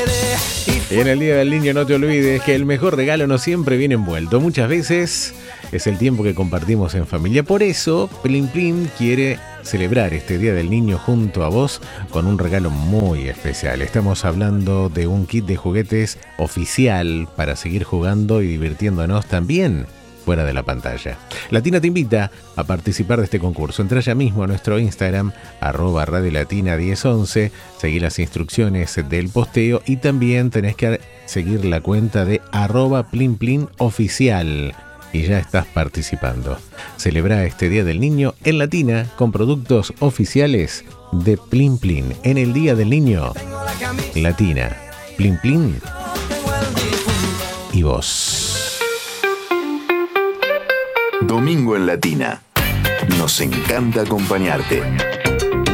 Y en el Día del Niño no te olvides que el mejor regalo no siempre viene envuelto. Muchas veces es el tiempo que compartimos en familia. Por eso, Plim Plim quiere celebrar este Día del Niño junto a vos con un regalo muy especial. Estamos hablando de un kit de juguetes oficial para seguir jugando y divirtiéndonos también fuera de la pantalla. Latina te invita a participar de este concurso. Entra ya mismo a nuestro Instagram, @radiolatina1011, seguí las instrucciones del posteo y también tenés que seguir la cuenta de @plimplimoficial y ya estás participando. Celebra este Día del Niño en Latina con productos oficiales de Plim Plim. En el Día del Niño, Latina, Plim Plim y vos. Domingo en Latina. Nos encanta acompañarte.